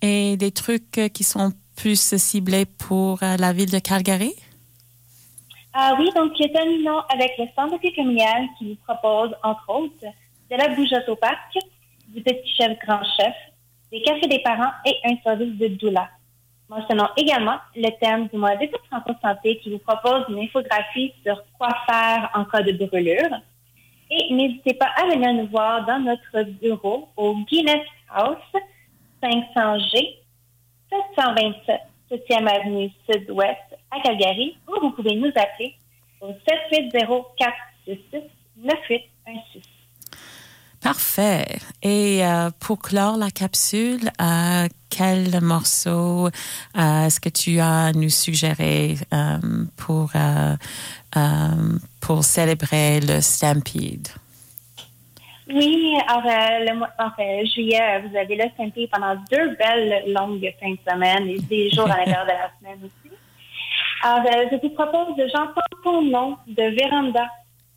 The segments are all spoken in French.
et des trucs qui sont plus ciblés pour la ville de Calgary? Oui, donc terminons avec le centre familial qui nous propose, entre autres, de la bougeotte au parc, du petit chef grand chef, des cafés des parents et un service de doula. Mentionnons également le thème du mois d'écoute santé qui vous propose une infographie sur quoi faire en cas de brûlure. Et n'hésitez pas à venir nous voir dans notre bureau au Guinness House, 500G, 727, 7e avenue Sud-Ouest à Calgary, ou vous pouvez nous appeler au 780-466-9816. Parfait. Et pour clore la capsule, quel morceau est-ce que tu as à nous suggérer pour célébrer le Stampede? Oui, le mois juillet, vous avez le Stampede pendant 2 belles longues fins de semaine et des jours à l'intérieur de la semaine aussi. Alors, je vous propose de J'entends ton nom de Véranda.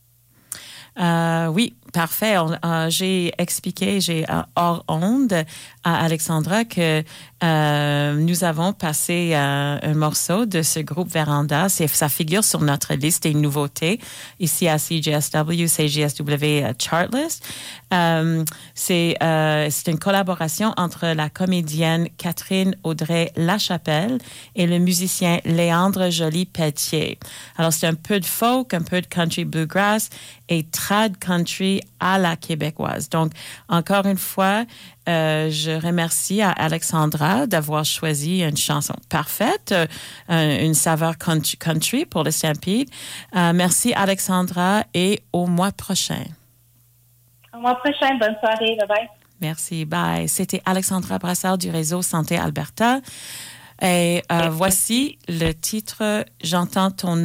Oui, parfait. J'ai expliqué, hors onde à Alexandra que nous avons passé un morceau de ce groupe Véranda. Ça figure sur notre liste des nouveautés ici à CJSW, CJSW Chartlist. C'est une collaboration entre la comédienne Catherine Audrey Lachapelle et le musicien Léandre Joly-Pelletier. Alors, c'est un peu de folk, un peu de country bluegrass et trad country à la québécoise. Donc, encore une fois, je remercie à Alexandra d'avoir choisi une chanson parfaite, une saveur country pour le Stampede. Merci Alexandra et au mois prochain. Au mois prochain, bonne soirée, bye bye. Merci, bye. C'était Alexandra Brassard du réseau Santé Alberta. Et voici le titre « J'entends ton nom »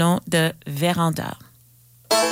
de Véranda.